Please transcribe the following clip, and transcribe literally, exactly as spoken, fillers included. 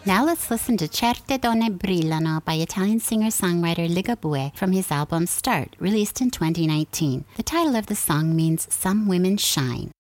Now let's listen to Certe donne brillano by Italian singer-songwriter Ligabue from his album Start, released in twenty nineteen. The title of the song means Some Women Shine.